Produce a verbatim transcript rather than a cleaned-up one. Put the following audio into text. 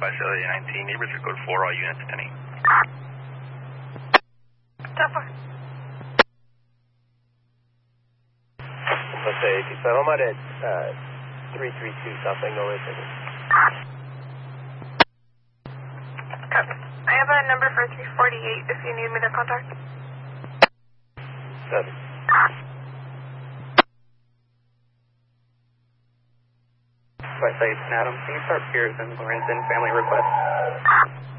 by Cellular nineteen, neighborhood code four, all units attending. ten-four. Let's say eighty-seven, I'm at uh, three three two something, no listen. Copy. I have a number for three forty-eight if you need me to contact. Seven. West Side, Adam, can you start Pearson, Lorenzen, family request?